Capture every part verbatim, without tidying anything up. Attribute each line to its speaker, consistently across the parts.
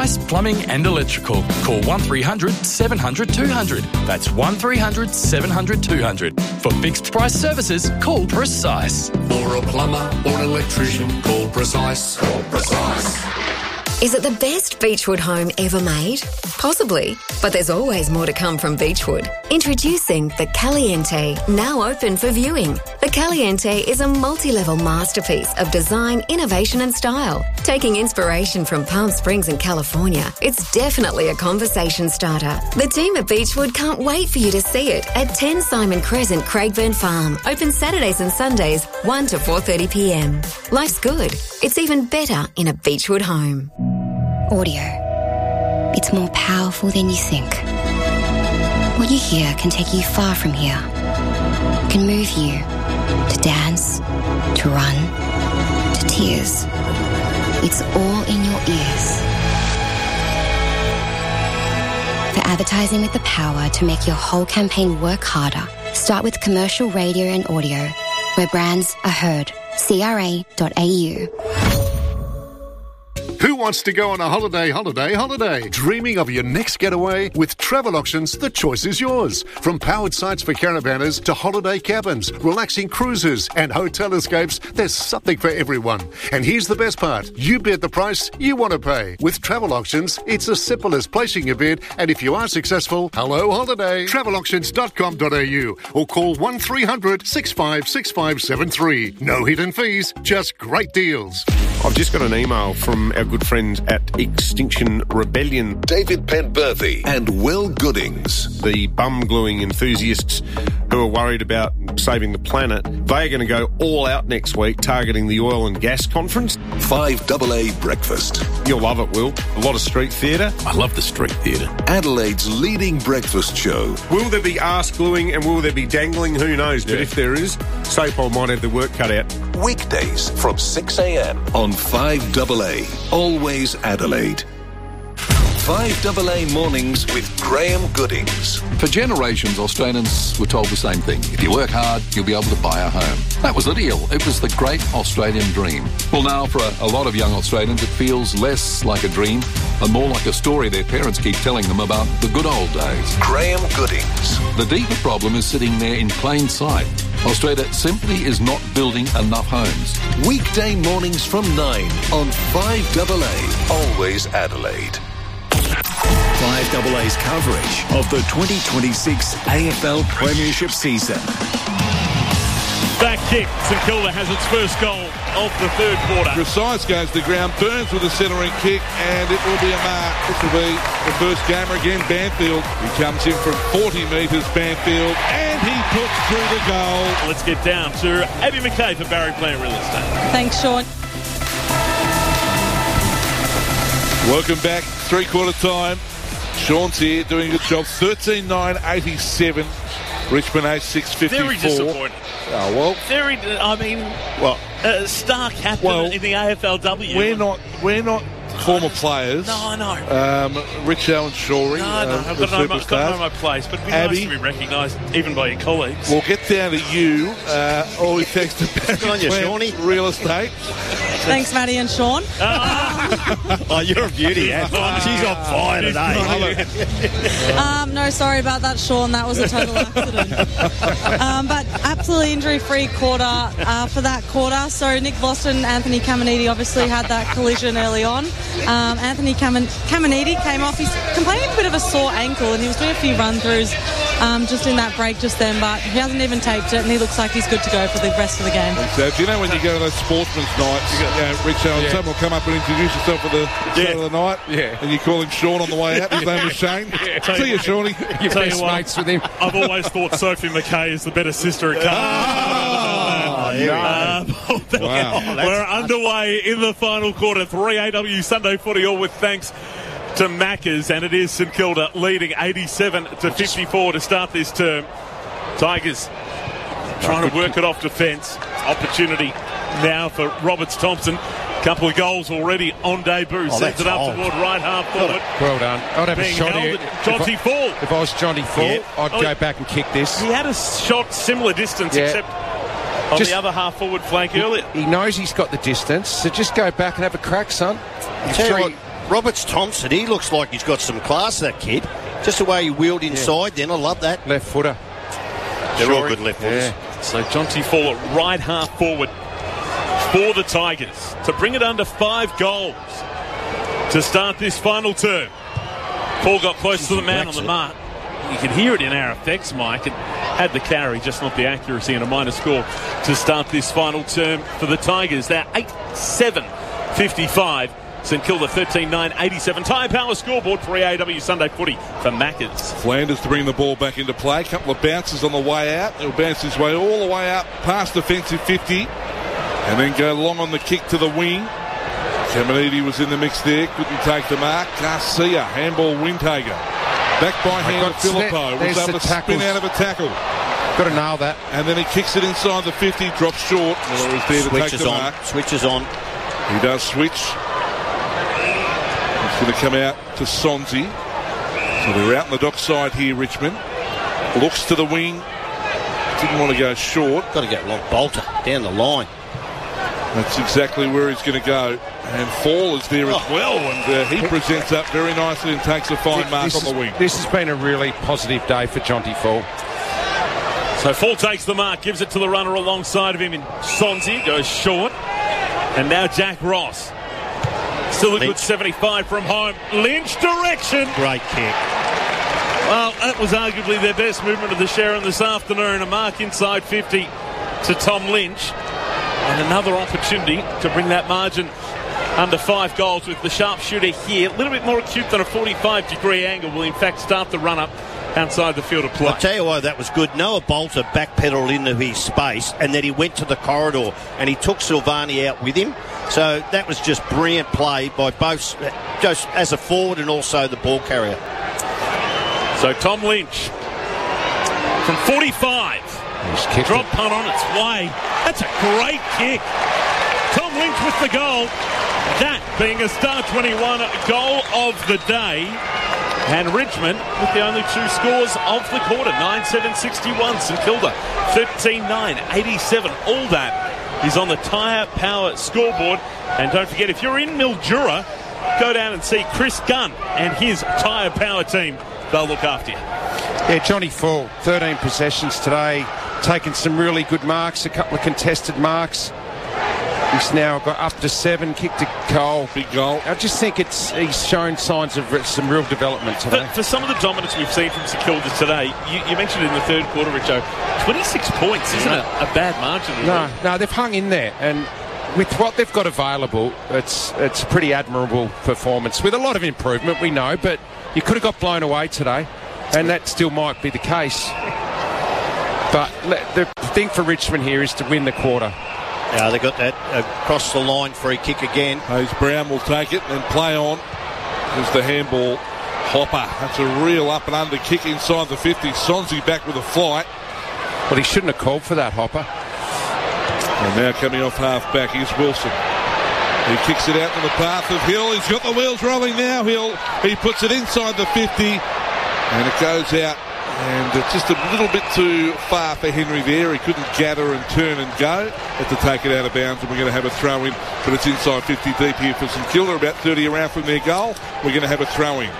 Speaker 1: price, plumbing and electrical. Call one three hundred seven hundred two hundred. That's one three hundred seven hundred two hundred. For fixed price services, call Precise.
Speaker 2: For a plumber or an electrician, call Precise. Call Precise.
Speaker 3: Is it the best Beechwood home ever made? Possibly, but there's always more to come from Beechwood. Introducing the Caliente, now open for viewing. The Caliente is a multi-level masterpiece of design, innovation and style. Taking inspiration from Palm Springs and California, it's definitely a conversation starter. The team at Beechwood can't wait for you to see it at ten Simon Crescent, Craigburn Farm. Open Saturdays and Sundays, one to four thirty p m. Life's good. It's even better in a Beechwood home.
Speaker 4: Audio. It's more powerful than you think. What you hear can take you far from here. Can move you to dance, to run, to tears. It's all in your ears. For advertising with the power to make your whole campaign work harder, start with commercial radio and audio, where brands are heard. C R A dot A U.
Speaker 5: Who wants to go on a holiday, holiday, holiday? Dreaming of your next getaway? With Travel Options, the choice is yours. From powered sites for caravanners to holiday cabins, relaxing cruises and hotel escapes, there's something for everyone. And here's the best part. You bid the price you want to pay. With Travel Options, it's as simple as placing your bid, and if you are successful, hello holiday. travel auctions dot com dot a u or call one three hundred six five six five seven three. No hidden fees, just great deals.
Speaker 6: I've just got an email from our good friends at Extinction Rebellion.
Speaker 7: David Penberthy and Will Goodings.
Speaker 6: The bum gluing enthusiasts who are worried about saving the planet. They are going to go all out next week targeting the oil and gas conference.
Speaker 7: five A A breakfast.
Speaker 6: You'll love it, Will. A lot of street theatre.
Speaker 1: I love the street theatre.
Speaker 7: Adelaide's leading breakfast show.
Speaker 6: Will there be arse gluing and will there be dangling? Who knows? But yeah. If there is, Sapol might have the work cut out.
Speaker 7: Weekdays from six a m on five A A. Always Adelaide. five A A mornings with Graham Goodings.
Speaker 8: For generations, Australians were told the same thing. If you work hard, you'll be able to buy a home. That was the deal. It was the great Australian dream. Well, now, for a, a lot of young Australians, it feels less like a dream and more like a story their parents keep telling them about the good old days.
Speaker 7: Graham Goodings.
Speaker 8: The deeper problem is sitting there in plain sight. Australia simply is not building enough homes.
Speaker 7: Weekday mornings from nine on five A A. Always Adelaide.
Speaker 9: five A A's coverage of the twenty twenty-six A F L Premiership season.
Speaker 10: Back kick. St Kilda has its first goal of the third quarter.
Speaker 11: Precise goes to the ground, Burns with a centering kick, and it will be a mark. This will be the first gamer again, Banfield. He comes in from forty metres, Banfield, and he puts through the goal.
Speaker 10: Let's get down to Abby McKay for Barry Plant Real Estate.
Speaker 12: Thanks, Sean.
Speaker 11: Welcome back, three-quarter time. Sean's here doing a good job. thirteen nine eighty-seven. Richmond A six fifty-four.
Speaker 10: Very disappointed.
Speaker 11: Oh, well.
Speaker 10: Very, I mean,
Speaker 11: well,
Speaker 10: uh, star captain
Speaker 11: well,
Speaker 10: in the A F L W.
Speaker 11: We're not, we're not former players.
Speaker 10: No, I know.
Speaker 11: Um, Rich Allen Shorey.
Speaker 10: No, no,
Speaker 11: um,
Speaker 10: I've got to, know my, got to know my place, but it'd be
Speaker 11: Abby,
Speaker 10: nice to be recognised even by your colleagues.
Speaker 11: We'll get down to you. Uh, all we text to
Speaker 13: Good on you, Shawnee.
Speaker 11: Real estate.
Speaker 12: Thanks, Maddie and Sean.
Speaker 13: Oh, you're a beauty, eh? She's on fire today.
Speaker 12: um, no, sorry about that, Sean. That was a total accident. um, but absolutely injury-free quarter uh, for that quarter. So Nick Boston and Anthony Caminiti obviously had that collision early on. Um, Anthony Cam- Caminiti came off. He's complaining a bit of a sore ankle, and he was doing a few run-throughs um, just in that break just then, but he hasn't even taped it, and he looks like he's good to go for the rest of the game.
Speaker 11: So, do you know when you go to those sportsman's nights, you know, Rich Allen, yeah. someone will come up and introduce yourself for the
Speaker 10: yeah.
Speaker 11: start of the night,
Speaker 10: yeah.
Speaker 11: and you call him Sean on the way out. His name is Shane. Yeah. See you, Shawnee.
Speaker 10: You're best mates with him. I've always thought Sophie McKay is the better sister at Carlton.
Speaker 13: Oh, yeah.
Speaker 10: Uh, wow. We're underway in the final quarter. three A W Sunday footy, all with thanks to Maccas, and it is St Kilda leading eighty-seven to fifty-four to start this term. Tigers trying to work it off defence. Opportunity now for Roberts Thompson. Couple of goals already on debut.
Speaker 13: Oh,
Speaker 10: Sends it up
Speaker 13: old.
Speaker 10: toward right half forward.
Speaker 14: Well done. I'd have
Speaker 10: Being
Speaker 14: a shot
Speaker 10: held
Speaker 14: here.
Speaker 10: at Jonty Fall.
Speaker 14: If I was Jonty Fall,
Speaker 10: Yeah.
Speaker 14: I'd
Speaker 10: Oh,
Speaker 14: go
Speaker 10: he-
Speaker 14: back and kick this.
Speaker 10: He had a shot similar distance,
Speaker 14: Yeah.
Speaker 10: except on
Speaker 14: Just-
Speaker 10: the other half forward flank earlier.
Speaker 14: He knows he's got the distance, so just go back and have a crack, son.
Speaker 13: Tell you
Speaker 14: Three-
Speaker 13: what, Roberts Thompson, he looks like he's got some class, that kid. Just the way he wheeled inside, yeah. Then I love that.
Speaker 14: Left footer.
Speaker 13: They're
Speaker 14: sure.
Speaker 13: all good left footers.
Speaker 10: Yeah. So Jonty Fall at right half forward for the Tigers to bring it under five goals to start this final term. Paul got close Jeez, to the man on the mark. You can hear it in our effects, Mike. It had the carry, just not the accuracy, and a minor score to start this final term for the Tigers. They're eight seven fifty-five. St Kilda thirteen nine eighty-seven. Tyre Power scoreboard for A W Sunday Footy for Maccas.
Speaker 11: Flanders to bring the ball back into play. A couple of bounces on the way out. He'll bounce his way all the way up past defensive fifty and then go long on the kick to the wing. Caminiti was in the mix there. Couldn't take the mark. Garcia, handball Windhager. Back by hand to Filippo. Was able to spin out of a tackle.
Speaker 14: Got to nail that.
Speaker 11: And then he kicks it inside the fifty, drops short. Miller is there to
Speaker 13: Switches
Speaker 11: take the
Speaker 13: on.
Speaker 11: mark.
Speaker 13: Switches on.
Speaker 11: He does switch. He's going to come out to Sonzi. So they're out on the dockside here, Richmond. Looks to the wing. Didn't want to go short.
Speaker 13: Got to get long. Bolter down the line.
Speaker 11: That's exactly where he's going to go. And Fall is there oh. as well. And uh, he presents up very nicely and takes a fine mark
Speaker 14: this
Speaker 11: on the wing.
Speaker 14: Is, this has been a really positive day for Jonty Fall.
Speaker 10: So Fall takes the mark, gives it to the runner alongside of him in Sonzi, goes short. And now Jack Ross. Still a Lynch. Good seventy-five from home. Lynch direction.
Speaker 13: Great kick.
Speaker 10: Well, that was arguably their best movement of the Sharon this afternoon. A mark inside fifty to Tom Lynch. And another opportunity to bring that margin under five goals with the sharpshooter here. A little bit more acute than a forty-five degree angle will in fact start the run-up outside the field of play.
Speaker 13: I'll tell you why that was good. Noah Bolter backpedaled into his space and then he went to the corridor and he took Silvani out with him. So that was just brilliant play by both, just as a forward and also the ball carrier.
Speaker 10: So Tom Lynch from forty-five. Drop punt on its way. That's a great kick. Tom Lynch with the goal. That being a Star twenty-one goal of the day. And Richmond with the only two scores of the quarter. nine seven sixty-one. St Kilda thirteen nine eighty-seven. All that is on the Tyre Power scoreboard. And don't forget, if you're in Mildura, go down and see Chris Gunn and his Tyre Power team. They'll look after you.
Speaker 14: Yeah, Jonty Fall, thirteen possessions today, taken some really good marks, a couple of contested marks. He's now got up to seven, kicked a goal.
Speaker 11: Big goal.
Speaker 14: I just think it's he's shown signs of some real development today.
Speaker 10: For, for some of the dominance we've seen from St Kilda today, you, you mentioned in the third quarter, Richo, twenty-six points isn't a, a bad margin.
Speaker 14: No, no, they've hung in there. And with what they've got available, it's it's a pretty admirable performance with a lot of improvement, we know, but you could have got blown away today, and that still might be the case. But the thing for Richmond here is to win the quarter.
Speaker 13: Yeah, they got that across the line free kick again.
Speaker 11: Hayes Brown will take it and play on. There's the handball. Hopper. That's a real up and under kick inside the fifty. Sonzi back with a flight.
Speaker 14: Well, he shouldn't have called for that, Hopper.
Speaker 11: And now coming off half back is Wilson. He kicks it out to the path of Hill. He's got the wheels rolling now, Hill. He puts it inside the fifty. And it goes out. And it's just a little bit too far for Henry there. He couldn't gather and turn and go. Had to take it out of bounds, and we're going to have a throw in. But it's inside fifty deep here for St Kilda, about thirty around from their goal. We're going to have a throw in.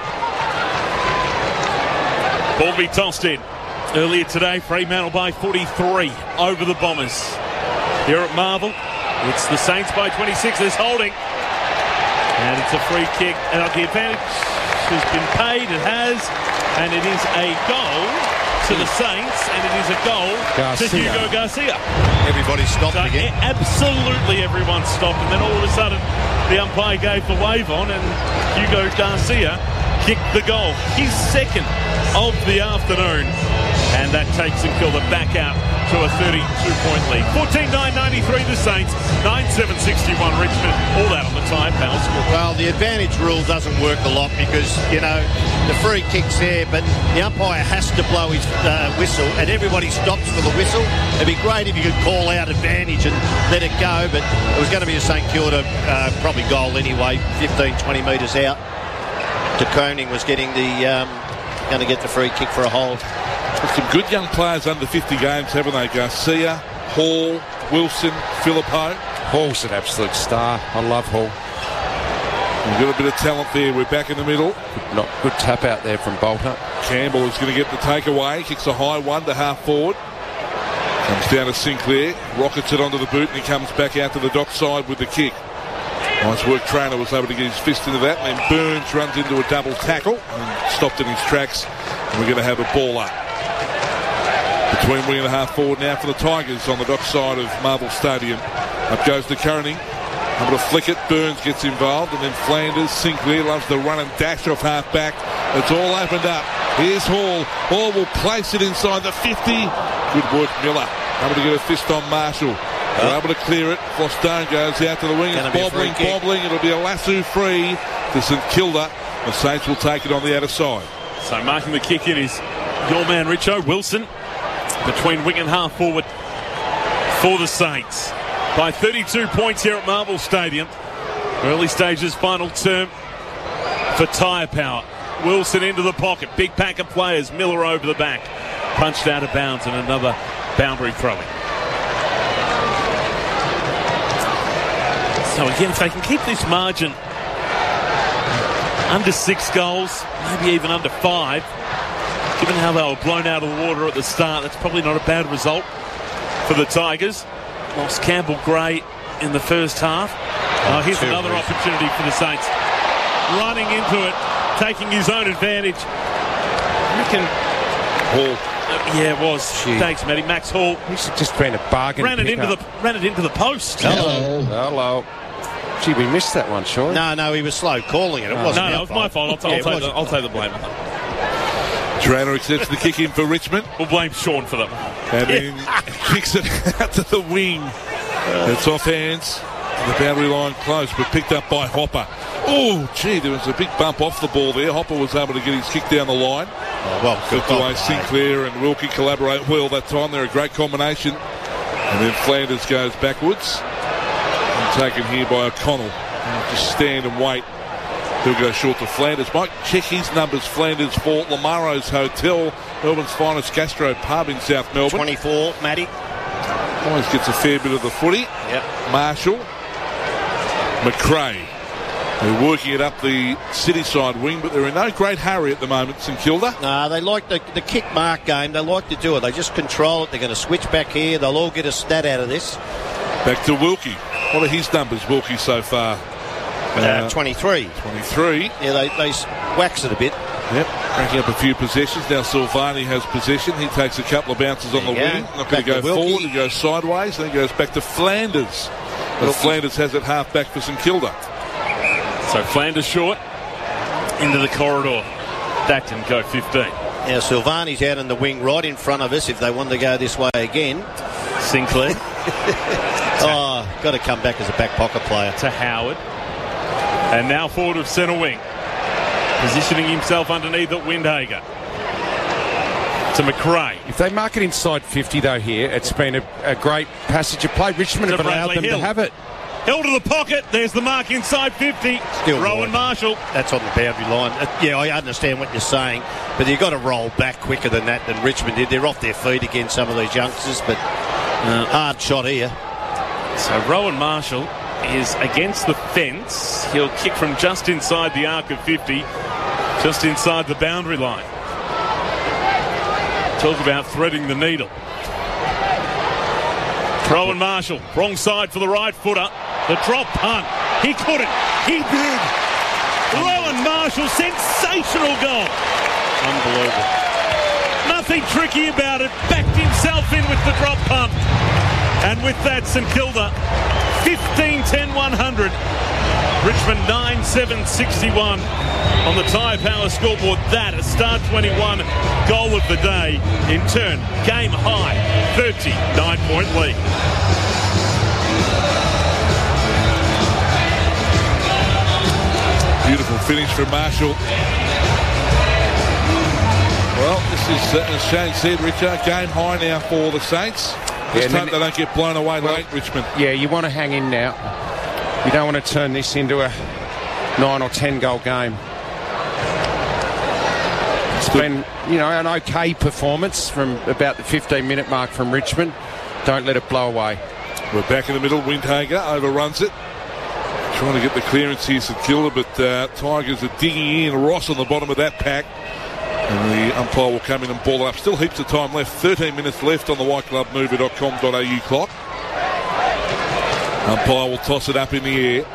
Speaker 10: Ball be tossed in earlier today. Fremantle by forty-three over the Bombers. Here at Marvel, it's the Saints by twenty-six. There's holding. And it's a free kick. And the advantage has been paid. It has. And it is a goal to the Saints, and it is a goal Garcia. to Hugo Garcia.
Speaker 13: Everybody stopped so again.
Speaker 10: Absolutely everyone stopped, and then all of a sudden the umpire gave the wave on, and Hugo Garcia kicked the goal. His second of the afternoon, and that takes St Kilda back out to a thirty-two point lead. fourteen nine ninety-three the Saints, nine seven sixty-one Richmond. All that on the Tyre Power score.
Speaker 13: Well, the advantage rule doesn't work a lot because, you know, the free kick's there, but the umpire has to blow his uh, whistle, and everybody stops for the whistle. It'd be great if you could call out advantage and let it go, but it was going to be a St Kilda uh, probably goal anyway, fifteen, twenty metres out. De Koning was getting the um, going to get the free kick for a hold.
Speaker 11: Some good young players under fifty games, haven't they? Garcia, Hall, Wilson, Filippo.
Speaker 14: Hall's an absolute star. I love Hall.
Speaker 11: We've got a bit of talent there. We're back in the middle.
Speaker 14: Not good tap out there from Bolter.
Speaker 11: Campbell is going to get the takeaway. Kicks a high one to half forward. Comes down to Sinclair. Rockets it onto the boot and he comes back out to the dock side with the kick. Nice work. Trainer was able to get his fist into that. And then Burns runs into a double tackle and stopped in his tracks. And we're going to have a ball up. Between wing and a half forward now for the Tigers on the dock side of Marvel Stadium. Up goes to Curran. Able to flick it. Burns gets involved. And then Flanders. Sinclair loves the run and dash off half back. It's all opened up. Here's Hall. Hall will place it inside the fifty. Good work, Miller. Able to get a fist on Marshall. They're able to clear it. Flostone goes out to the wing. It's bobbling, bobbling. It'll be a lasso free to St Kilda. The Saints will take it on the outer side.
Speaker 10: So marking the kick in is your man Richo Wilson. Between wing and half forward for the Saints. By thirty-two points here at Marvel Stadium. Early stages, final term for tyre power. Wilson into the pocket. Big pack of players. Miller over the back. Punched out of bounds and another boundary throwing. So again, if they can keep this margin under six goals, maybe even under five, given how they were blown out of the water at the start, that's probably not a bad result for the Tigers. Lost Campbell Gray in the first half. Oh, here's another opportunity for the Saints. Running into it, taking his own advantage. I reckon
Speaker 11: Hall.
Speaker 10: Uh, yeah, it was.
Speaker 14: Gee.
Speaker 10: Thanks, Matty. Max Hall.
Speaker 14: He's just been a bargain.
Speaker 10: Ran it into
Speaker 14: up.
Speaker 10: the ran it into the post.
Speaker 14: Hello. Hello. Gee, we missed that one, Sean.
Speaker 13: No, no, he was slow calling it. It wasn't
Speaker 10: No, no, it was my fault. I'll, t-
Speaker 13: Yeah,
Speaker 10: I'll,
Speaker 13: it
Speaker 10: take,
Speaker 13: was.
Speaker 10: the, I'll take the blame.
Speaker 11: Trainer accepts the kick in for Richmond.
Speaker 10: We'll blame Sean for that.
Speaker 11: And then kicks it out to the wing. It's off hands. The boundary line close, but picked up by Hopper. Oh, gee, there was a big bump off the ball there. Hopper was able to get his kick down the line.
Speaker 13: Oh, well,
Speaker 11: Flipped away. Sinclair and Wilkie collaborate well that time. They're a great combination. And then Flanders goes backwards. And taken here by O'Connell. Just stand and wait. He'll go short to Flanders. Might check his numbers. Flanders for Lamaro's Hotel, Melbourne's finest gastro pub in South Melbourne.
Speaker 13: twenty-four, Matty.
Speaker 11: Always gets a fair bit of the footy.
Speaker 13: Yep.
Speaker 11: Marshall. McRae. They're working it up the city side wing, but they're in no great hurry at the moment, St Kilda.
Speaker 13: No, they like the, the kick mark game. They like to do it. They just control it. They're going to switch back here. They'll all get a stat out of this.
Speaker 11: Back to Wilkie. What are his numbers, Wilkie, so far?
Speaker 13: Uh, uh, twenty-three.
Speaker 11: twenty-three.
Speaker 13: Yeah, they, they wax it a bit.
Speaker 11: Yep, racking up a few possessions. Now Silvani has possession. He takes a couple of bounces on the
Speaker 13: Yeah.
Speaker 11: wing. Not going to go forward. He goes sideways. Then he goes back to Flanders. But Flanders has it half back for St Kilda.
Speaker 10: So Flanders short. Into the corridor. That can go fifteen.
Speaker 13: Now Silvani's out in the wing right in front of us if they want to go this way again.
Speaker 10: Sinclair.
Speaker 13: Oh, got to come back as a back pocket player.
Speaker 10: To Howard. And now forward of centre wing. Positioning himself underneath at Windhager. To McRae.
Speaker 14: If they mark it inside fifty, though, here, it's been a, a great passage of play. Richmond
Speaker 10: To
Speaker 14: have allowed
Speaker 10: Bradley
Speaker 14: them
Speaker 10: Hill.
Speaker 14: to have it.
Speaker 10: Held to the pocket. There's the mark inside fifty.
Speaker 13: Still
Speaker 10: Rowan
Speaker 13: wide.
Speaker 10: Marshall.
Speaker 13: That's on the boundary line. Uh, yeah, I understand what you're saying, but you've got to roll back quicker than that than Richmond did. They're off their feet against some of these youngsters, but uh, hard shot here.
Speaker 10: So Rowan Marshall is against the fence. He'll kick from just inside the arc of fifty, just inside the boundary line. Talk about threading the needle. Rowan Marshall, wrong side for the right footer. The drop punt. He couldn't. He did. Rowan Marshall, sensational goal.
Speaker 13: Unbelievable.
Speaker 10: Nothing tricky about it. Backed himself in with the drop punt. And with that, St Kilda fifteen ten one hundred. Richmond nine seven sixty-one on the Tyre Power scoreboard. That a Star twenty-one goal of the day. In turn, game high thirty-nine point lead.
Speaker 11: Beautiful finish from Marshall. Well, this is, uh, as Shane said, Richard, game high now for the Saints. This
Speaker 14: Yeah,
Speaker 11: time they don't get blown away
Speaker 14: well,
Speaker 11: late, Richmond.
Speaker 14: Yeah, you want to hang in now. You don't want to turn this into a nine or ten goal game. It's been, you know, an okay performance from about the fifteen minute mark from Richmond. Don't let it blow away.
Speaker 11: We're back in the middle. Windhager overruns it. Trying to get the clearance here, St Kilda, but uh, Tigers are digging in. Ross on the bottom of that pack. And the umpire will come in and ball it up. Still heaps of time left. thirteen minutes left on the white glove mover dot com dot a u clock. Umpire will toss it up in the air.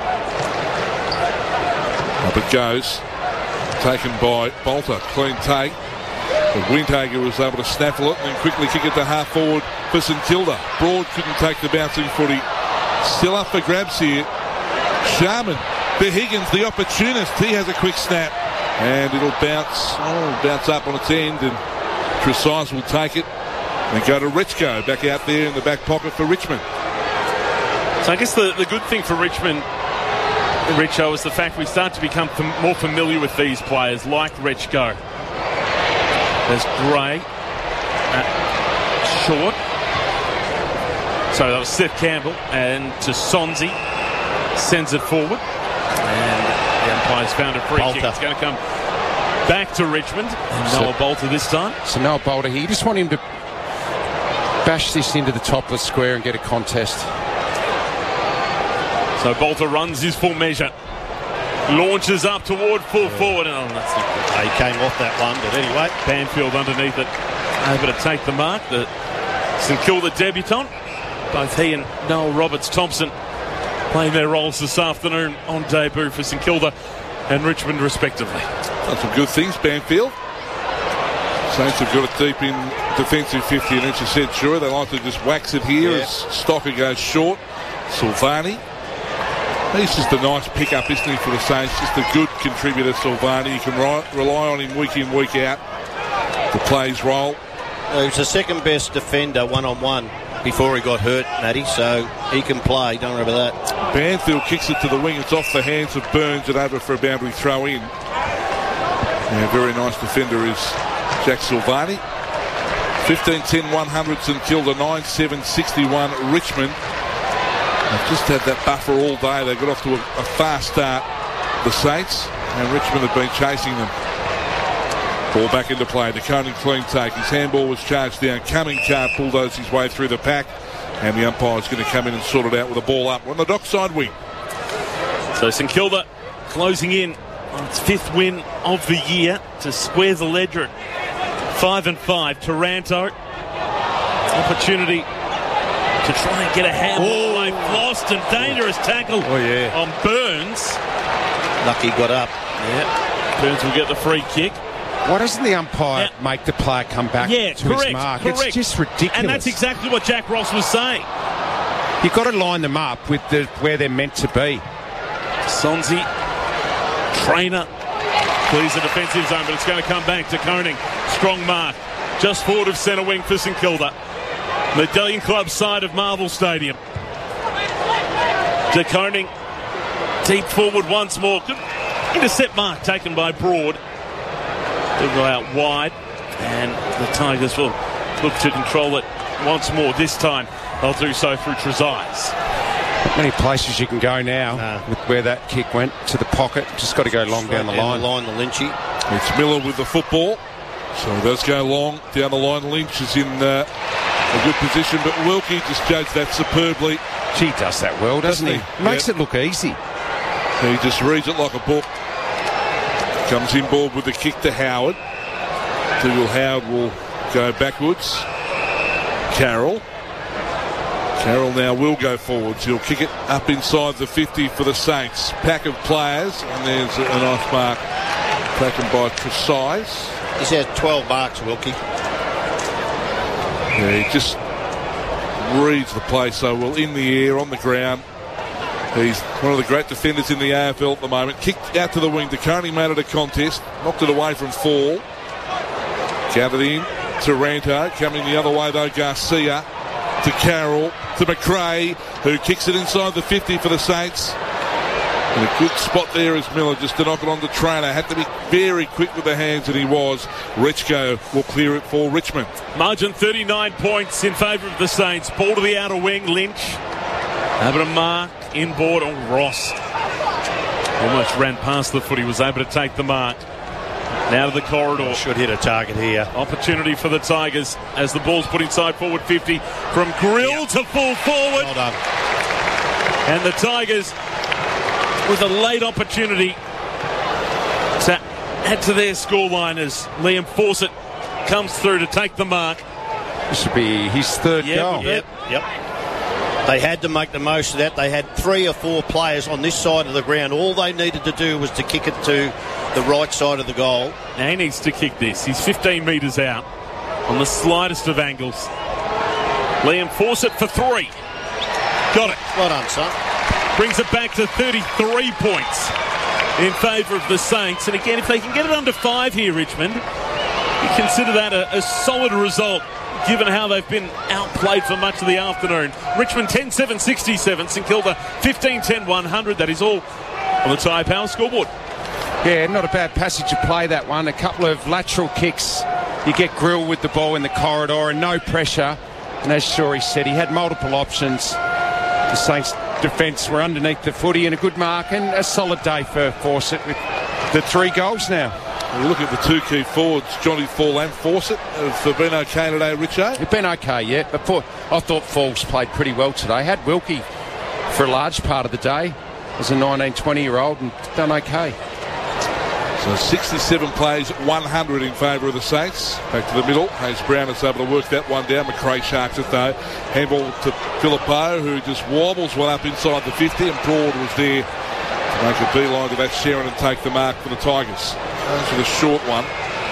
Speaker 11: Up it goes. Taken by Bolter. Clean take. But Windhager was able to snaffle it and then quickly kick it to half forward for St Kilda. Broad couldn't take the bouncing footy. Still up for grabs here. Sharman. The Higgins, the opportunist. He has a quick snap. And it'll bounce, oh, bounce up on its end, and Precise will take it and go to Richco back out there in the back pocket for Richmond.
Speaker 10: So I guess the, the good thing for Richmond, Richo, is the fact we start to become fam- more familiar with these players, like Richco. There's Gray at short. So that was Seth Campbell, and to Sonzi sends it forward, and the umpire's found a free
Speaker 14: Bolter.
Speaker 10: kick. It's going to come back to Richmond. And
Speaker 14: So-
Speaker 10: Noah Bolter this time.
Speaker 14: So Noah Bolter here. You just want him to bash this into the top of the square and get a contest.
Speaker 10: So Bolter runs his full measure. Launches up toward full forward. Oh, that's not good.
Speaker 13: He came off that one, but anyway.
Speaker 10: Banfield underneath it, able to take the mark. The St Kilda debutant. Both he and Noel Roberts-Thompson playing their roles this afternoon on debut for St Kilda and Richmond respectively.
Speaker 11: Done some good things, Banfield. Saints have got it deep in defensive fifty, and as you said, sure, they like to just wax it here
Speaker 13: Yeah.
Speaker 11: as Stocker goes short. Silvani. He's just a nice pick-up, isn't he, for the Saints? Just a good contributor, Silvani. You can ri- rely on him week in, week out to play his role.
Speaker 13: He was the second best defender one-on-one before he got hurt, Matty, so he can play. Don't worry about that.
Speaker 11: Banfield kicks it to the wing. It's off the hands of Burns and over for a boundary throw in. Yeah, very nice defender is Jack Silvani. fifteen ten one hundred St Kilda, nine seven sixty-one Richmond. They've just had that buffer all day. They got off to a, a fast start, the Saints, and Richmond have been chasing them. Ball back into play. The Conan clean take. His handball was charged down. Cumming can't bulldoze his way through the pack, and the umpire's going to come in and sort it out with a ball up on the dockside wing.
Speaker 10: So St Kilda closing in on its fifth win of the year to square the ledger at five and five. Taranto, opportunity to try and get a handball away. Lost and dangerous tackle
Speaker 13: Oh, yeah.
Speaker 10: on Burns.
Speaker 13: Lucky got up.
Speaker 10: Yeah, Burns will get the free kick.
Speaker 14: Why doesn't the umpire make the player come back
Speaker 10: Yeah,
Speaker 14: to
Speaker 10: correct,
Speaker 14: his mark?
Speaker 10: correct.
Speaker 14: It's just ridiculous.
Speaker 10: And that's exactly what Jack Ross was saying.
Speaker 14: You've got to line them up with the where they're meant to be.
Speaker 10: Sonzi, Trainer, clears the defensive zone, but it's going to come back to Koning. Strong mark, just forward of centre wing for St Kilda. Medallion Club side of Marvel Stadium. De Koning, deep forward once more. Good intercept mark taken by Broad. They'll go out wide, and the Tigers will look to control it once more. This time, they'll do so through Trezise.
Speaker 14: Not many places you can go now
Speaker 13: No.
Speaker 14: with where that kick went to the pocket. Just got to go long down the line.
Speaker 13: the line, the Lynchy.
Speaker 11: It's Miller with the football, so it does go long down the line. Lynch is in uh, a good position, but Wilkie just judged that superbly.
Speaker 14: Gee, he does that well, doesn't,
Speaker 11: Doesn't
Speaker 14: he?
Speaker 11: he?
Speaker 14: Makes
Speaker 11: Yep.
Speaker 14: it look easy.
Speaker 11: He just reads it like a book. Comes inboard with the kick to Howard. Dougal Howard will go backwards. Carroll. Carroll now will go forwards. He'll kick it up inside the fifty for the Saints. Pack of players, and there's a nice mark taken by Precise.
Speaker 13: He's had twelve marks, Wilkie.
Speaker 11: Yeah, he just reads the play so well in the air, on the ground. He's one of the great defenders in the A F L at the moment. Kicked out to the wing. DeConey made it a contest. Knocked it away from fall. Gathered in. Taranto coming the other way though. Garcia to Carroll to McRae, who kicks it inside the fifty for the Saints. And a good spot there is Miller just to knock it on the trainer. Had to be very quick with the hands, and he was. Richco will clear it for Richmond.
Speaker 10: Margin thirty-nine points in favour of the Saints. Ball to the outer wing. Lynch able to mark inboard on Ross. Almost ran past the foot. He was able to take the mark. Now to the corridor.
Speaker 13: Should hit a target here.
Speaker 10: Opportunity for the Tigers as the ball's put inside forward fifty from Grill to full forward.
Speaker 13: Well done.
Speaker 10: And the Tigers with a late opportunity to add to their scoreline as Liam Fawcett comes through to take the mark.
Speaker 14: This should be his third
Speaker 10: Yep,
Speaker 14: goal.
Speaker 10: yep.
Speaker 13: Yep. They had to make the most of that. They had three or four players on this side of the ground. All they needed to do was to kick it to the right side of the goal.
Speaker 10: Now he needs to kick this. He's fifteen metres out on the slightest of angles. Liam Fawcett for three. Got it.
Speaker 13: Well done, son.
Speaker 10: Brings it back to thirty-three points in favour of the Saints. And again, if they can get it under five here, Richmond, you consider that a, a solid result, given how they've been outplayed for much of the afternoon. Richmond ten seven sixty-seven, St Kilda fifteen ten one hundred. That is all on the Tyre Power scoreboard.
Speaker 14: Yeah, not a bad passage of play, that one. A couple of lateral kicks. You get grilled with the ball in the corridor and no pressure. And as Shorey said, he had multiple options. The Saints' defence were underneath the footy and a good mark and a solid day for Fawcett with the three goals now.
Speaker 11: We look at the two key forwards, Johnny Fall and Fawcett. Have they been okay today, Richo?
Speaker 14: They've been okay, yeah. But for, I thought Falls played pretty well today. Had Wilkie for a large part of the day as a nineteen, twenty-year-old and done okay.
Speaker 11: So sixty-seven plays, one hundred in favour of the Saints. Back to the middle. Hayes Brown is able to work that one down. McRae sharks it though. Handball to Philippou, who just wobbles one up inside the fifty, and Broad was there to make a beeline to that Sharon and take the mark for the Tigers. Goes for the short one.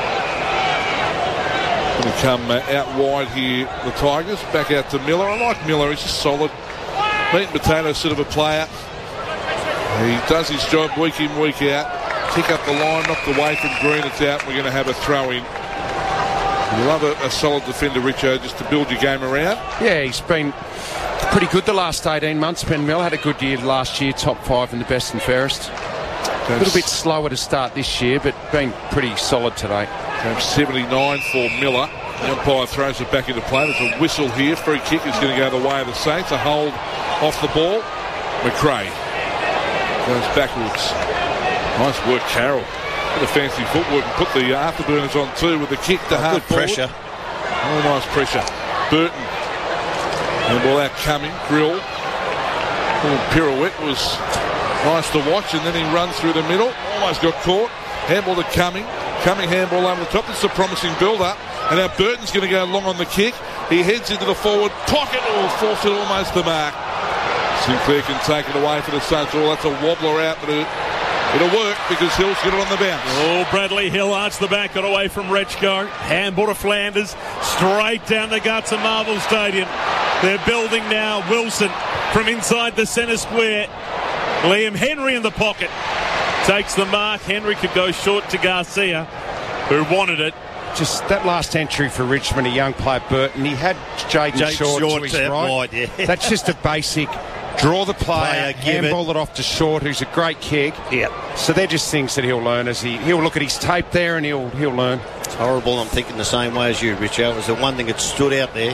Speaker 11: Going to come uh, out wide here, the Tigers. Back out to Miller. I like Miller. He's just solid. Meat and potato sort of a player. He does his job week in, week out. Kick up the line, knocked away from Green. It's out. We're going to have a throw in. You love a, a solid defender, Richo, just to build your game around.
Speaker 14: Yeah, he's been pretty good the last eighteen months. Ben Mill had a good year last year, top five in the best and fairest. A little bit slower to start this year, but been pretty solid today.
Speaker 11: Game seventy-nine for Miller. The umpire throws it back into play. There's a whistle here. Free kick is going to go the way of the Saints. A hold off the ball. McRae goes backwards. Nice work, Carroll. Bit of fancy footwork and put the afterburners on too with the kick to
Speaker 13: oh,
Speaker 11: half
Speaker 13: good pressure.
Speaker 11: Oh, nice pressure. Burton. And ball out coming. Grill. Little pirouette was nice to watch, and then he runs through the middle. Almost got caught. Handball to Cumming. Cumming handball over the top. This is a promising build-up. And now Burton's going to go long on the kick. He heads into the forward pocket. Oh, forced it almost to mark. Sinclair can take it away for the Saints. Oh, that's a wobbler out, but it, it'll work because Hill's got it on the bounce.
Speaker 10: Oh, Bradley Hill arched the back, got away from Rechko. Handball to Flanders. Straight down the guts of Marvel Stadium. They're building now. Wilson from inside the centre square. Liam Henry in the pocket. Takes the mark. Henry could go short to Garcia, who wanted it.
Speaker 14: Just that last entry for Richmond, a young player, Burton, he had Jaden
Speaker 13: Jake
Speaker 14: Short,
Speaker 13: Short
Speaker 14: to his
Speaker 13: to
Speaker 14: right.
Speaker 13: wide, yeah.
Speaker 14: That's just a basic draw the player,
Speaker 13: Player, give
Speaker 14: handball
Speaker 13: it.
Speaker 14: it off to Short, who's a great kick.
Speaker 13: Yeah.
Speaker 14: So they're just things that he'll learn as he he'll look at his tape there and he'll he'll learn.
Speaker 13: It's horrible. I'm thinking the same way as you, Richo. It was the one thing that stood out there.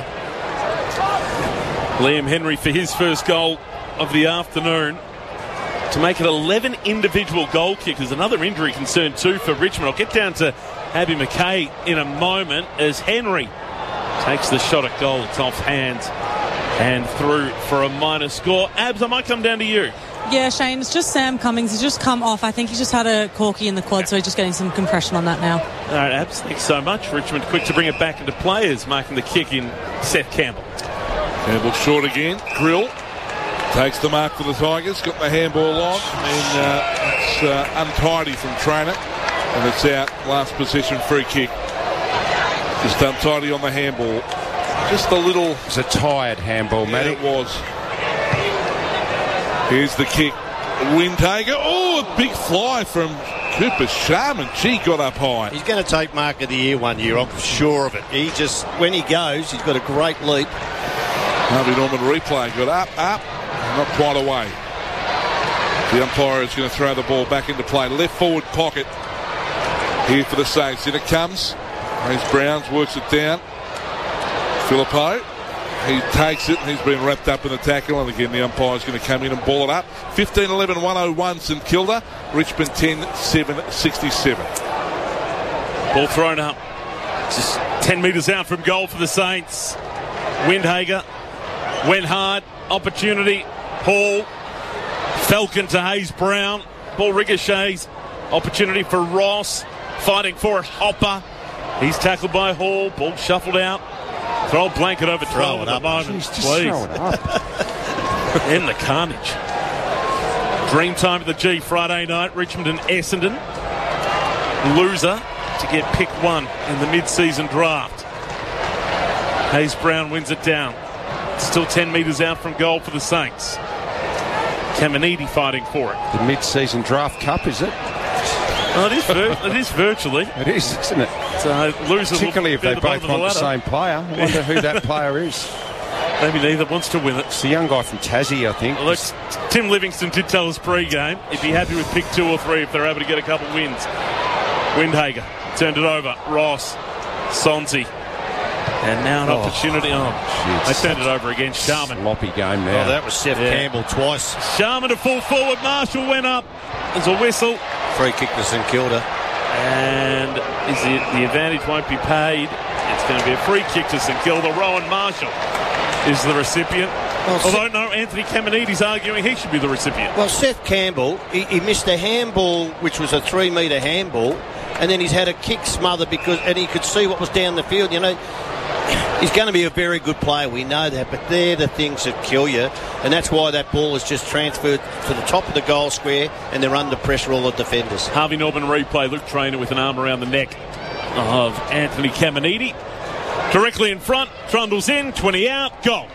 Speaker 10: Liam Henry for his first goal of the afternoon to make it eleven individual goal kickers. Another injury concern too for Richmond. I'll get down to Abby McKay in a moment as Henry takes the shot at goal. It's off hands and through for a minor score. Abs, I might come down to you.
Speaker 12: Yeah, Shane, it's just Sam Cummings. He's just come off. I think he just had a corky in the quad, so he's just getting some compression on that now.
Speaker 10: All right, Abs, thanks so much. Richmond quick to bring it back into play as marking the kick in Seth Campbell.
Speaker 11: Campbell short again. Grill takes the mark for the Tigers. Got the handball on. And uh, it's uh, untidy from Trainer. And it's out. Last possession free kick. Just untidy on the handball. Just a little...
Speaker 14: It was a tired handball,
Speaker 11: yeah,
Speaker 14: Matty.
Speaker 11: it was. Here's the kick. Windhager. Oh, a big fly from Cooper Sharman. She got up high.
Speaker 13: He's going to take mark of the year one year. I'm sure of it. He just, when he goes, he's got a great leap.
Speaker 11: Harvey Norman replay. Got up, up. Not quite away. The umpire is going to throw the ball back into play. Left forward pocket here for the Saints. In it comes. Hayes Browns works it down. Philippou. He takes it and he's been wrapped up in the tackle. And again, the umpire's going to come in and ball it up. fifteen eleven one oh one St Kilda. Richmond ten seven sixty-seven.
Speaker 10: Ball thrown up. Just ten metres out from goal for the Saints. Windhager went hard. Opportunity. Hall Falcon to Hayes Brown. Ball ricochets. Opportunity for Ross. Fighting for it. Hopper. He's tackled by Hall. Ball shuffled out. Throw a blanket over twelve at the moment.
Speaker 14: Jeez, just
Speaker 10: please.
Speaker 14: throw it up.
Speaker 10: In the carnage. Dreamtime at the G Friday night. Richmond and Essendon. Loser to get pick one in the mid-season draft. Hayes Brown wins it down. Still ten metres out from goal for the Saints. Caminiti fighting for it.
Speaker 14: The mid-season draft cup, is it?
Speaker 10: Oh, it is, vir- it is virtually.
Speaker 14: It is, isn't it?
Speaker 10: So losers
Speaker 14: Particularly if they
Speaker 10: the
Speaker 14: both
Speaker 10: the
Speaker 14: want the
Speaker 10: ladder.
Speaker 14: same player. I wonder who that player is.
Speaker 10: Maybe neither wants to win it.
Speaker 14: It's the young guy from Tassie, I think.
Speaker 10: Well, look, Tim Livingston did tell us pre-game he'd be happy with pick two or three if they're able to get a couple wins. Windhager turned it over. Ross. Sonsi. And now an
Speaker 14: Oh,
Speaker 10: opportunity. Oh,
Speaker 14: shit.
Speaker 10: they turned it over again. Sharman.
Speaker 14: Sloppy game now.
Speaker 13: Oh, that was Seth
Speaker 10: Yeah.
Speaker 13: Campbell twice.
Speaker 10: Sharman to full forward. Marshall went up. There's a whistle.
Speaker 13: Free kick to St Kilda.
Speaker 10: And is the, the advantage won't be paid. It's going to be a free kick to St Kilda. Rowan Marshall is the recipient.
Speaker 13: Well,
Speaker 10: Although, no, Anthony Caminiti's arguing he should be the recipient.
Speaker 13: Well, Seth Campbell, he, he missed a handball, which was a three-metre handball, and then he's had a kick smother because, and he could see what was down the field. You know, he's going to be a very good player. We know that, but they're the things that kill you, and that's why that ball is just transferred to the top of the goal square, and they're under pressure, all the defenders.
Speaker 10: Harvey Norman replay. Luke Traynor with an arm around the neck of Anthony Caminiti. Directly in front. Trundles in. twenty out. Goal.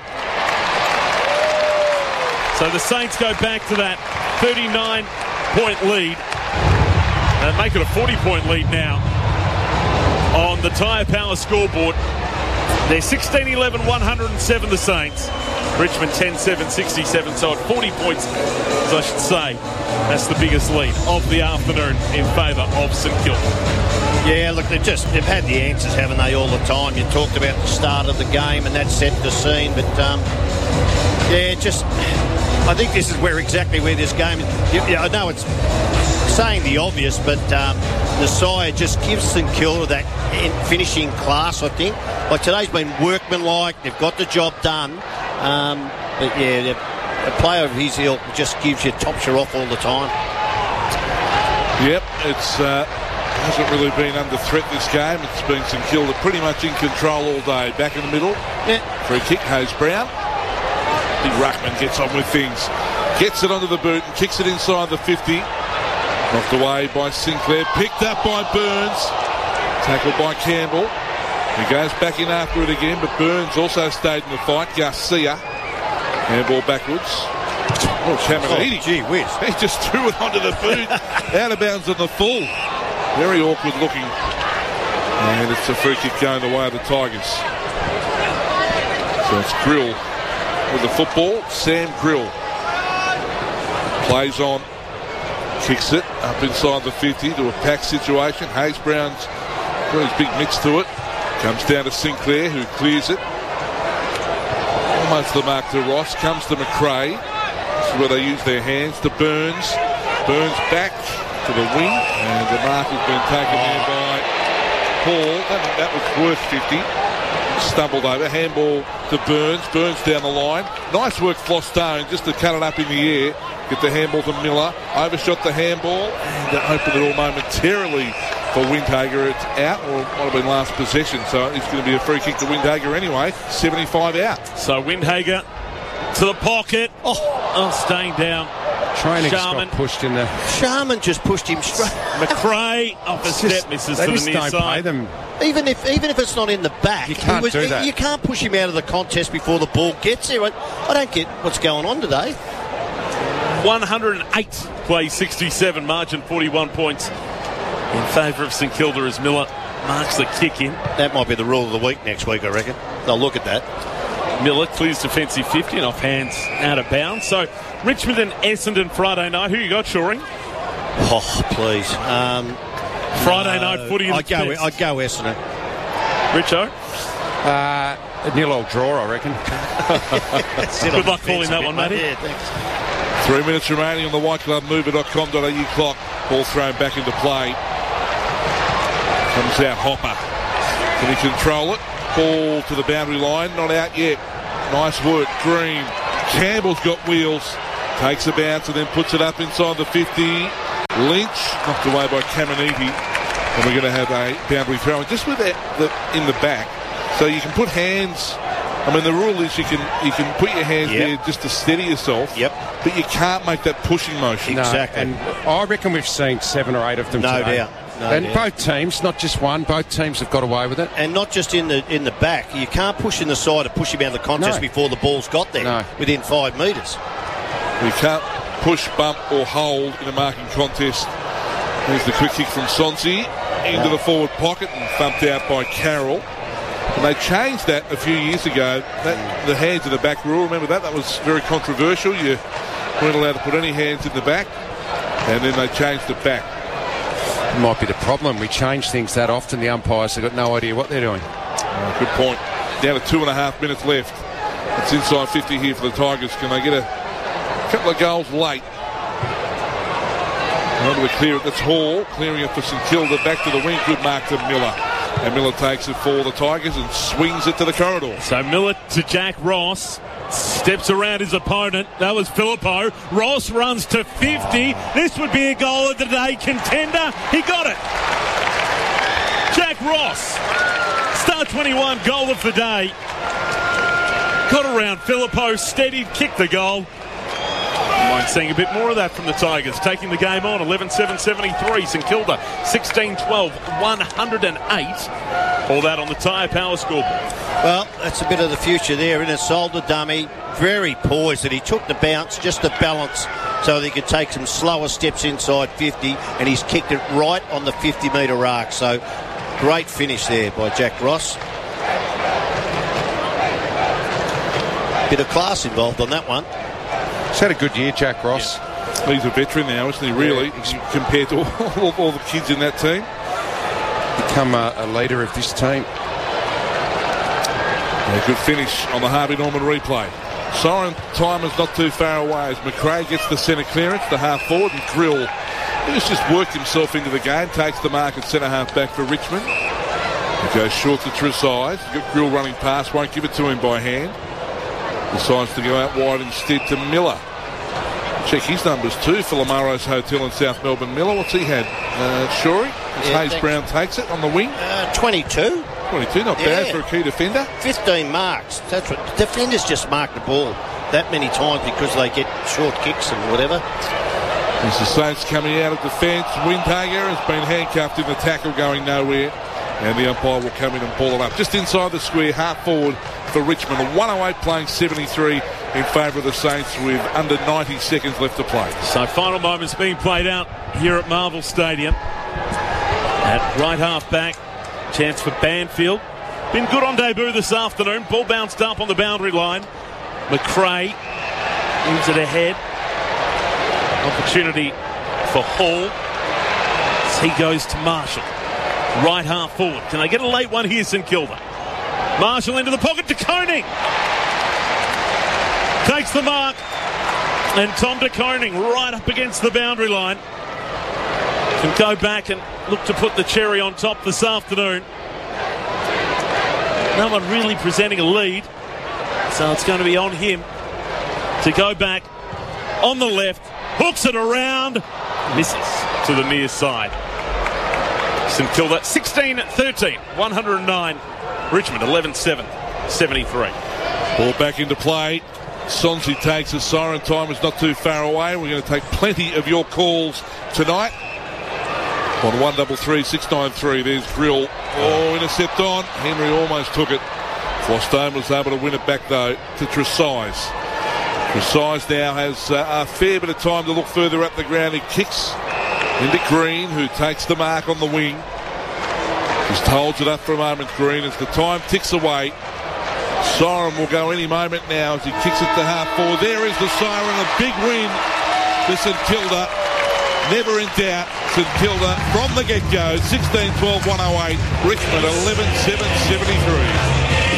Speaker 10: So the Saints go back to that thirty-nine point lead and make it a forty point lead now on the Tyre Power scoreboard. They're sixteen eleven one oh seven, the Saints. Richmond ten seven sixty-seven, so at forty points, as I should say. That's the biggest lead of the afternoon in favour of St Kilda.
Speaker 13: Yeah, look, they've just they've had the answers, haven't they, all the time? You talked about the start of the game, and that set the scene. But um, yeah, just I think this is where exactly where this game is. You, yeah, I know it's saying the obvious, but um, the side just gives St Kilda that finishing class. I think like today's been workmanlike. They've got the job done. Um, but yeah, a player of his ilk just gives you tops you off all the time.
Speaker 11: Yep, it's. Uh... hasn't really been under threat this game. It's been St Kilda pretty much in control all day. Back in the middle.
Speaker 13: Yeah.
Speaker 11: Free kick, Hayes Brown. Big Ruckman gets on with things. Gets it onto the boot and kicks it inside the fifty. Knocked away by Sinclair. Picked up by Burns. Tackled by Campbell. He goes back in after it again, but Burns also stayed in the fight. Garcia. Handball backwards. Oh, Caminiti.
Speaker 13: Oh, gee whiz.
Speaker 11: He just threw it onto the boot. Out of bounds on the full. Very awkward looking. And it's a free kick going the way of the Tigers. So it's Grill with the football. Sam Grill plays on. Kicks it up inside the fifty to a pack situation. Hayes Brown's got his big mitts to it. Comes down to Sinclair, who clears it. Almost the mark to Ross. Comes to McRae. This is where they use their hands. To Burns. Burns back to the wing, and the mark has been taken there by Paul. That, that was worth fifty. Stumbled over. Handball to Burns. Burns down the line. Nice work, Flostone, just to cut it up in the air. Get the handball to Miller. Overshot the handball and opened it all momentarily for Windhager. It's out, or it might have been last possession, so it's going to be a free kick to Windhager anyway. seventy-five out.
Speaker 10: So Windhager to the pocket. Oh, oh staying down.
Speaker 14: Training
Speaker 10: Sharman
Speaker 14: got pushed in there.
Speaker 13: Sharman just pushed him straight.
Speaker 10: McRae off a step, misses
Speaker 14: they
Speaker 10: to
Speaker 14: just
Speaker 10: the near
Speaker 14: don't
Speaker 10: side.
Speaker 14: pay them.
Speaker 13: Even if even if it's not in the back,
Speaker 14: You can't
Speaker 13: he was,
Speaker 14: do that.
Speaker 13: You can't push him out of the contest before the ball gets there. I, I don't get what's going on today.
Speaker 10: one oh eight play sixty-seven, margin forty-one points in favour of St Kilda as Miller marks the kick in.
Speaker 13: That might be the rule of the week next week, I reckon. They'll look at that.
Speaker 10: Miller clears defensive fifty and off hands out of bounds. So Richmond and Essendon Friday night. Who you got, Shoring?
Speaker 13: Oh, please. Um,
Speaker 10: Friday
Speaker 13: no,
Speaker 10: night footy.
Speaker 13: I'd go, I'd go Essendon.
Speaker 10: Richo?
Speaker 14: Uh, a nil old draw, I reckon.
Speaker 10: Good luck calling that one, matey.
Speaker 13: Yeah, thanks.
Speaker 11: Three minutes remaining on the white glove mover dot com dot a u clock. Ball thrown back into play. Comes out Hopper. Can he control it? Ball to the boundary line. Not out yet. Nice work. Green. Campbell's got wheels. Takes a bounce and then puts it up inside the fifty. Lynch knocked away by Caminiti, and we're going to have a boundary throw. And just with that the, in the back, so you can put hands. I mean, the rule is you can you can put your hands
Speaker 13: Yep.
Speaker 11: there just to steady yourself.
Speaker 13: Yep.
Speaker 11: But you can't make that pushing motion.
Speaker 14: No,
Speaker 13: Exactly.
Speaker 14: and I reckon we've seen seven or eight of them
Speaker 13: No
Speaker 14: today.
Speaker 13: doubt. No
Speaker 14: and
Speaker 13: doubt.
Speaker 14: both teams, not just one, both teams have got away with it.
Speaker 13: And not just in the in the back. You can't push in the side and push him out of the contest
Speaker 14: No.
Speaker 13: before the ball's got there,
Speaker 14: No.
Speaker 13: within five metres.
Speaker 11: You can't push, bump or hold in a marking contest. There's the quick kick from Sonsi into the forward pocket and thumped out by Carroll. And they changed that a few years ago. That, the hands in the back rule, remember that? That was very controversial. You weren't allowed to put any hands in the back. And then they changed it back.
Speaker 14: Might be the problem. We change things that often. The umpires have got no idea what they're doing.
Speaker 11: Oh, good point. Down to two and a half minutes left. It's inside fifty here for the Tigers. Can they get a couple of goals late? Able to clear it. That's Hall clearing it for St Kilda. Back to the wing. Good mark to Miller. And Miller takes it for the Tigers and swings it to the corridor.
Speaker 10: So Miller to Jack Ross. Steps around his opponent. That was Filippo. Ross runs to fifty. This would be a goal of the day contender. He got it. Jack Ross. Star twenty-one goal of the day. Got around Filippo. Steadied. Kicked the goal. Mind seeing a bit more of that from the Tigers. Taking the game on. eleven seven seventy-three. St Kilda sixteen twelve one hundred eight. All that on the Tyre Power scoreboard.
Speaker 13: Well, that's a bit of the future there. In a solder dummy, very poised, that he took the bounce just to balance so that he could take some slower steps inside fifty, and he's kicked it right on the fifty metre arc. So great finish there by Jack Ross. Bit of class involved on that one.
Speaker 14: He's had a good year, Jack Ross.
Speaker 11: Yeah. He's a veteran now, isn't he, really,
Speaker 14: Yeah,
Speaker 11: compared to all, all the kids in that team?
Speaker 14: Become a, a leader of this team.
Speaker 11: A good finish on the Harvey Norman replay. Siren time is not too far away as McRae gets the centre clearance, the half forward, and Grill, who's just worked himself into the game, takes the mark at centre half back for Richmond. He goes short to Trezise. Got Grill running past, won't give it to him by hand. Decides to go out wide instead to Miller. Check his numbers too for Lamaro's Hotel in South Melbourne. Miller, what's he had? Uh, Shorey, as
Speaker 13: Yeah,
Speaker 11: Hayes
Speaker 13: thanks.
Speaker 11: Brown takes it on the wing.
Speaker 13: Uh, twenty-two.
Speaker 11: twenty-two, not bad
Speaker 13: Yeah.
Speaker 11: for a key defender.
Speaker 13: fifteen marks. That's what defenders just mark the ball that many times because they get short kicks and whatever.
Speaker 11: As the Saints coming out of defence, Windhager has been handcuffed in the tackle, going nowhere, and the umpire will come in and pull it up. Just inside the square, half forward for Richmond. one oh eight playing seventy-three in favour of the Saints with under ninety seconds left to play.
Speaker 10: So final moments being played out here at Marvel Stadium. At right half back, chance for Banfield. Been good on debut this afternoon. Ball bounced up on the boundary line. McRae moves it ahead. Opportunity for Hall as he goes to Marshall. Right half forward. Can they get a late one here, St Kilda? Marshall into the pocket to Koning. Takes the mark. And Tom de Koning right up against the boundary line. Can go back and look to put the cherry on top this afternoon. No one really presenting a lead. So it's going to be on him to go back on the left. Hooks it around. Misses to the near side. St Kilda sixteen thirteen, one hundred nine. Richmond eleven seven, seventy-three.
Speaker 11: Ball back into play. Sonsi takes it. Siren time is not too far away. We're going to take plenty of your calls tonight. On one double three six nine three. There's Grill. Oh, intercept on. Henry almost took it. Flostone was able to win it back though to Trezise. Trezise now has uh, a fair bit of time to look further up the ground. He kicks into Green, who takes the mark on the wing. Just holds it up for a moment, Green, as the time ticks away. Siren will go any moment now as he kicks it to half forward. There is the siren, a big win to St Kilda. Never in doubt, St Kilda from the get-go, sixteen twelve one oh eight, Richmond eleven seven seventy-three.